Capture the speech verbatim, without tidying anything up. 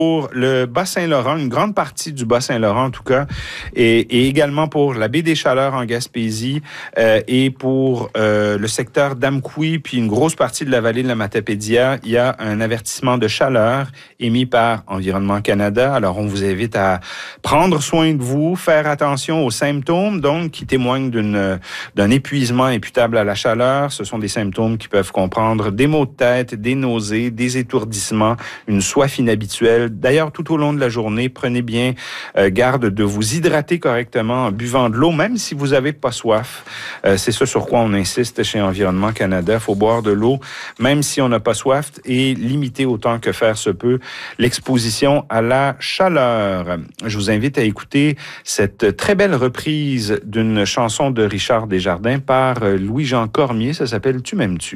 pour le Bas-Saint-Laurent, une grande partie du Bas-Saint-Laurent en tout cas, et, et également pour la baie des Chaleurs en Gaspésie euh, et pour euh, le secteur d'Amqui, puis une grosse partie de la vallée de la Matapédia, il y a un avertissement de chaleur émis par Environnement Canada. Alors, on vous invite à prendre soin de vous, faire attention aux symptômes, donc, qui témoignent d'une, d'un épuisement imputable à la chaleur. Ce sont des symptômes qui peuvent comprendre des maux de tête, des nausées, des étourdissements, une soif inhabituelle. D'ailleurs, tout au long de la journée, prenez bien euh, garde de vous hydrater correctement en buvant de l'eau, même si vous n'avez pas soif. Euh, c'est ça sur quoi on insiste chez Environnement Canada. Il faut boire de l'eau, même si on n'a pas soif, et limiter autant que faire se peut l'exposition à la chaleur. Je vous invite à écouter cette très belle reprise d'une chanson de Richard Desjardins par Louis-Jean Cormier. Ça s'appelle « Tu m'aimes-tu ».